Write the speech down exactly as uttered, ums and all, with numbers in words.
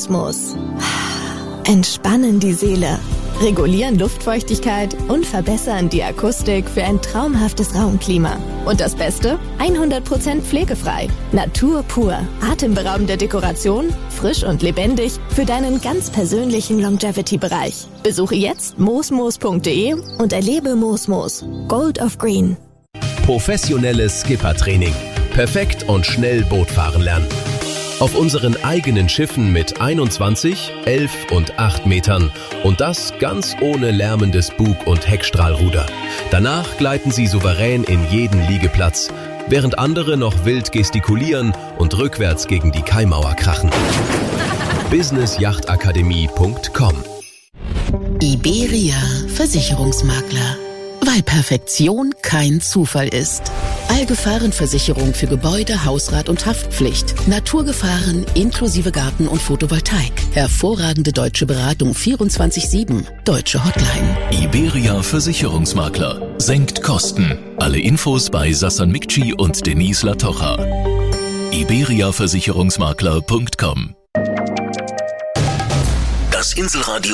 Mosmos. Entspannen die Seele, regulieren Luftfeuchtigkeit und verbessern die Akustik für ein traumhaftes Raumklima. Und das Beste? hundert Prozent pflegefrei. Natur pur. Atemberaubende Dekoration, frisch und lebendig für deinen ganz persönlichen Longevity-Bereich. Besuche jetzt mosmos punkt de und erlebe Mosmos. Gold of Green. Professionelles Skippertraining. Perfekt und schnell Boot fahren lernen. Auf unseren eigenen Schiffen mit einundzwanzig, elf und acht Metern und das ganz ohne lärmendes Bug- und Heckstrahlruder. Danach gleiten Sie souverän in jeden Liegeplatz, während andere noch wild gestikulieren und rückwärts gegen die Kaimauer krachen. business yacht akademie punkt com Iberia Versicherungsmakler. Weil Perfektion kein Zufall ist. Allgefahrenversicherung für Gebäude, Hausrat und Haftpflicht. Naturgefahren inklusive Garten- und Photovoltaik. Hervorragende deutsche Beratung vierundzwanzig sieben. Deutsche Hotline. Iberia Versicherungsmakler. Senkt Kosten. Alle Infos bei Sassan Mikci und Denise Latocha. iberia versicherungsmakler punkt com. Das Inselradio